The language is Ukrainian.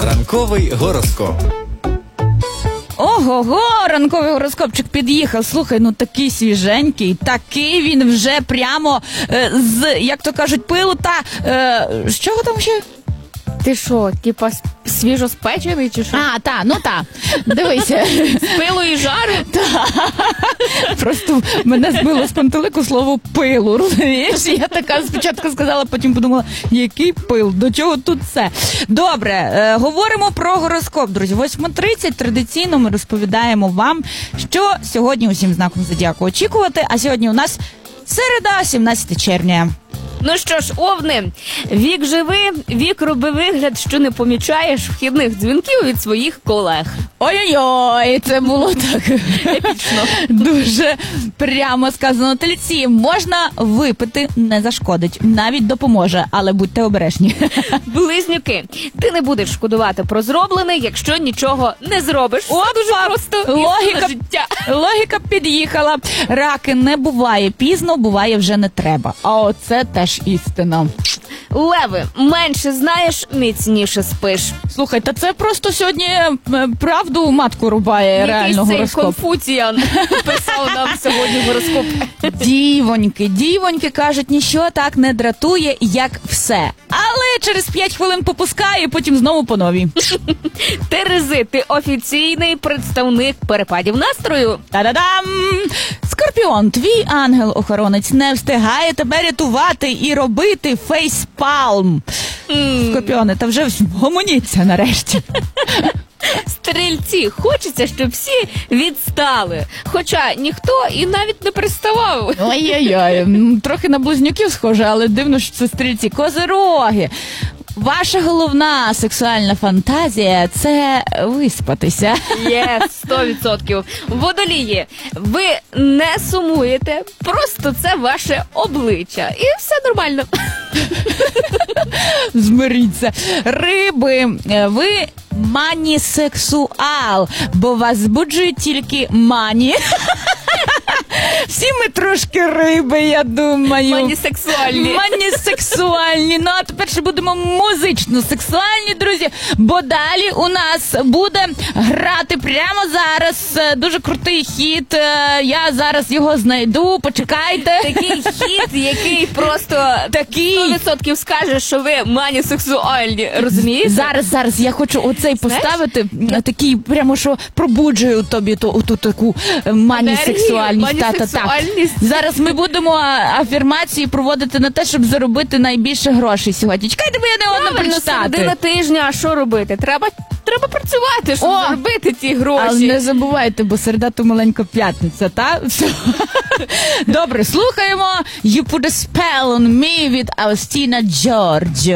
Ранковий гороскоп. Ого-го, ранковий гороскопчик під'їхав. Слухай, ну такий свіженький, такий він вже прямо з, як то кажуть, пилу та... з чого там ще? Ти що, типа свіжоспечений чи що? А, дивися. З пилу і жару? Просто мене збило з пантелику слово пилу, розумієш? Я така спочатку сказала, потім подумала, який пил, до чого тут це? Добре, говоримо про гороскоп, друзі. 8:30 традиційно ми розповідаємо вам, що сьогодні усім знаком зодіаку очікувати, а сьогодні у нас середа, 17 червня. Ну що ж, овни, вік живи, вік роби вигляд, що не помічаєш вхідних дзвінків від своїх колег. Ой-ой-ой, це було так епічно. Дуже прямо сказано. Тельці, можна випити, не зашкодить, навіть допоможе, але будьте обережні. Близнюки, ти не будеш шкодувати про зроблене, якщо нічого не зробиш. О, дуже просто логіка, життя. Логіка під'їхала. Раки, не буває пізно, буває вже не треба. А оце теж істина. Леви, менше знаєш, міцніше спиш. Слухай, та це просто сьогодні правду матку рубає, реально гороскоп. Якийсь цей Конфуціян писав нам сьогодні гороскоп. Дівоньки кажуть, ніщо так не дратує, як все. Але через 5 хвилин попускає, потім знову по новій. Терези, ти офіційний представник перепадів настрою. Та-да-дам! Скорпіон, твій ангел-охоронець не встигає тебе рятувати і робити фейспалм. Скорпіони, та вже гомоніться нарешті. Стрільці, хочеться, щоб всі відстали. Хоча ніхто і навіть не приставав. Ой-ой-ой, трохи на близнюків схоже, але дивно, що це стрільці. Козироги, ваша головна сексуальна фантазія – це виспатися. Є, 100%. Водолії, ви не сумуєте, просто це ваше обличчя. І все нормально. Змиріться. Риби, ви манісексуал, бо вас збуджують тільки мані. Всі ми трошки риби, я думаю. Манісексуальні. Ну, а тепер ще будемо музично-сексуальні, друзі, бо далі у нас буде грати прямо зараз дуже крутий хіт. Я зараз його знайду, почекайте. Такий хіт, який просто 100% скаже, що ви манісексуальні, розумієте? Зараз я хочу оцей поставити, такий прямо, що пробуджує у тобі ту таку манісексуальність. Зараз ми будемо афірмації проводити на те, щоб заробити найбільше грошей сьогодні. Чекайте, бо я не одна прочитати. Середина тижня, а що робити? Треба працювати, щоб заробити ті гроші. Але не забувайте, бо середа то маленька п'ятниця, та? Добре, слухаємо You Put a Spell on Me від Аустіна Джорджо.